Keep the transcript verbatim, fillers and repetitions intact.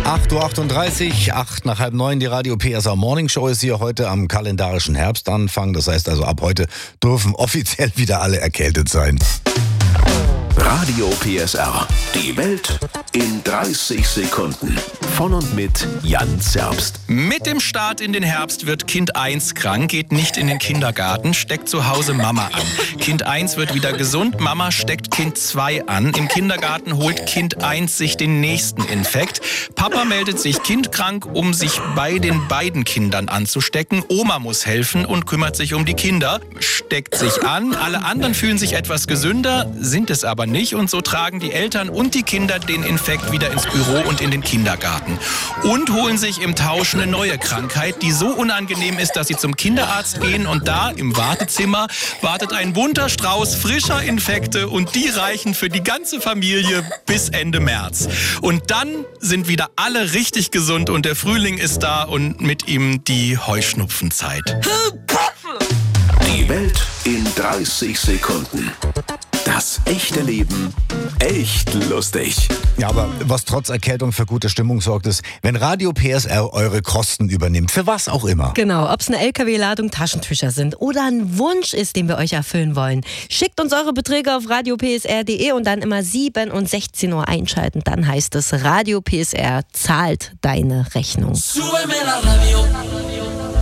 acht Uhr achtunddreißig, acht nach halb neun, die Radio P S R Morning Show ist hier heute am kalendarischen Herbstanfang. Das heißt also, ab heute dürfen offiziell wieder alle erkältet sein. Radio P S R. Die Welt in dreißig Sekunden. Von und mit Jan Zerbst. Mit dem Start in den Herbst wird Kind eins krank, geht nicht in den Kindergarten, steckt zu Hause Mama an. Kind eins wird wieder gesund, Mama steckt Kind zwei an. Im Kindergarten holt Kind eins sich den nächsten Infekt. Papa meldet sich kindkrank, um sich bei den beiden Kindern anzustecken. Oma muss helfen und kümmert sich um die Kinder, steckt sich an. Alle anderen fühlen sich etwas gesünder, sind es aber nicht. Und so tragen die Eltern und die Kinder den Infekt wieder ins Büro und in den Kindergarten. Und holen sich im Tausch eine neue Krankheit, die so unangenehm ist, dass sie zum Kinderarzt gehen. Und da im Wartezimmer wartet ein bunter Strauß frischer Infekte. Und die reichen für die ganze Familie bis Ende März. Und dann sind wieder alle richtig gesund und der Frühling ist da und mit ihm die Heuschnupfenzeit. Die Welt in dreißig Sekunden. Das echte Leben echt lustig. Ja, aber was trotz Erkältung für gute Stimmung sorgt, ist, wenn Radio P S R eure Kosten übernimmt. Für was auch immer. Genau, ob es eine L K W-Ladung Taschentücher sind oder ein Wunsch ist, den wir euch erfüllen wollen. Schickt uns eure Beträge auf radio p s r punkt d e und dann immer sieben und sechzehn Uhr einschalten. Dann heißt es, Radio P S R zahlt deine Rechnung. Súbeme la radio.